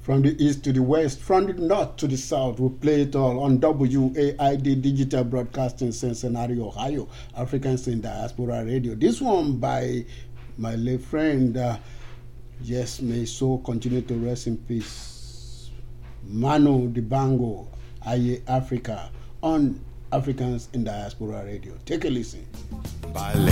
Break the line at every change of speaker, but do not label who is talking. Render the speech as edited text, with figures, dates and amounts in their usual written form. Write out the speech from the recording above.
From the east to the west, from the north to the south, we play it all on WAID Digital Broadcasting, Cincinnati, Ohio, Africans in Diaspora Radio. This one by my late friend, yes, may his soul continue to rest in peace, Manu Dibango, Aye Africa, on Africans in Diaspora Radio. Take a listen.
Bale.